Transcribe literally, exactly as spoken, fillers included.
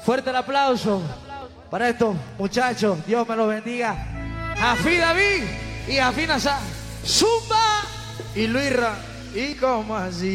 Fuerte el aplauso para estos muchachos. Dios me los bendiga. Jafí David y Jafí Nazar. Zumba y Luisra. ¿Y cómo así?